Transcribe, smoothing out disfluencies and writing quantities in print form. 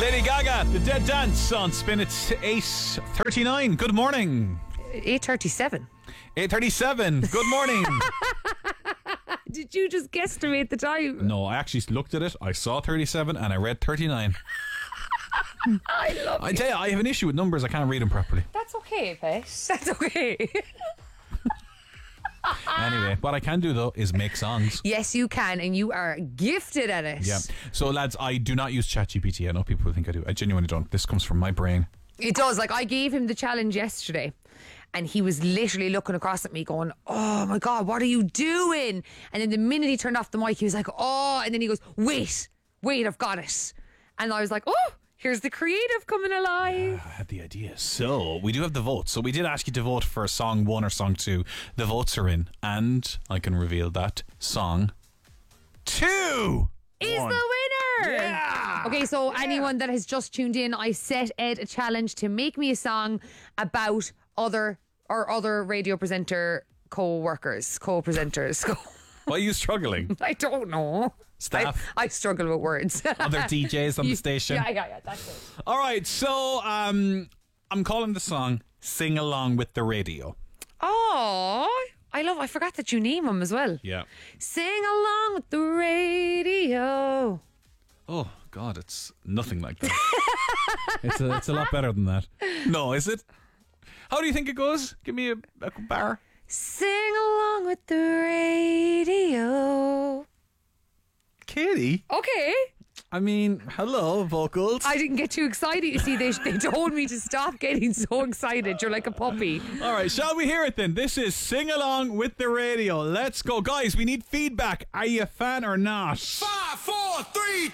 Lady Gaga, The Dead Dance on Spin. It's 8:39. Good morning. 8:37. 8:37. Good morning. Did you just guesstimate the time? No, I actually looked at it. I saw 37 and I read 39. I love I tell you, I have an issue with numbers. I can't read them properly. That's okay, Pet. That's okay. Anyway, what I can do though is make songs. Yes, you can, and you are gifted at it. Yeah. So lads, I do not use ChatGPT. I know people think I do. I genuinely don't. This comes from my brain. It does. Like, I gave him the challenge yesterday, and he was literally looking across at me going, oh my God, what are you doing? And then the minute he turned off the mic, he was like, oh, and then he goes, wait, I've got it. And I was like, oh, here's the creative coming alive. I had the idea. So we do have the votes. So we did ask you to vote for song 1 or song 2. The votes are in, and I can reveal that song 2 is the winner. Yeah. Okay, so anyone that has just tuned in, I set Ed a challenge to make me a song about other radio presenter co-presenters. Why are you struggling? I don't know. Staff? I struggle with words. Other DJs on the station? Yeah, that's it. All right, so I'm calling the song Sing Along with the Radio. Oh, I forgot that you name him as well. Yeah. Sing along with the radio. Oh, God, it's nothing like that. It's a lot better than that. No, is it? How do you think it goes? Give me a bar. Sing along with the radio. Katie? Okay. I mean, hello, vocals. I didn't get too excited. You see, they told me to stop getting so excited. You're like a puppy. All right, shall we hear it then? This is Sing Along with the Radio. Let's go. Guys, we need feedback. Are you a fan or not? 5, 4, 3,